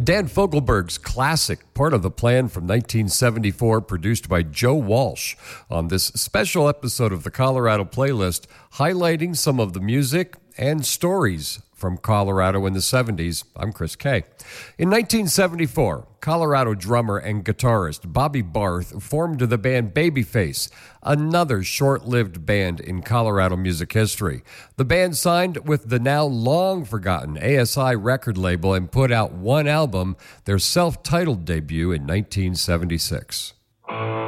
Dan Fogelberg's classic, Part of the Plan from 1974, produced by Joe Walsh, on this special episode of the Colorado Playlist, highlighting some of the music and stories from Colorado in the 70s. I'm Chris Kay. In 1974, Colorado drummer and guitarist Bobby Barth formed the band Babyface, another short-lived band in Colorado music history. The band signed with the now long-forgotten ASI record label and put out one album, their self-titled debut in 1976.